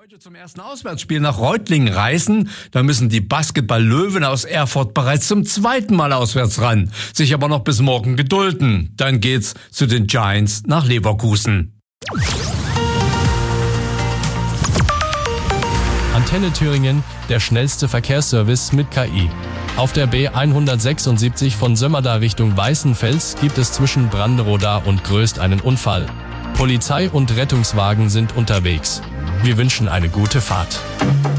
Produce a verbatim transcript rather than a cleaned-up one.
Zum ersten Auswärtsspiel nach Reutlingen reisen, da müssen die Basketball-Löwen aus Erfurt bereits zum zweiten Mal auswärts ran, sich aber noch bis morgen gedulden. Dann geht's zu den Giants nach Leverkusen. Antenne Thüringen, der schnellste Verkehrsservice mit K I. Auf der B hundertsechsundsiebzig von Sömmerda Richtung Weißenfels gibt es zwischen Brandroda und Gröst einen Unfall. Polizei und Rettungswagen sind unterwegs. Wir wünschen eine gute Fahrt.